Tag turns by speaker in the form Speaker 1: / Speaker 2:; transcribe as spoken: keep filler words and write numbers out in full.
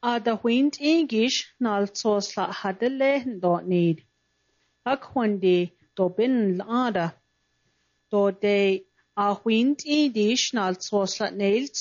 Speaker 1: a da huint igish nal tosla hadele do need. Ac wandi do bin l'ada. Do de a huint igish nal tosla nail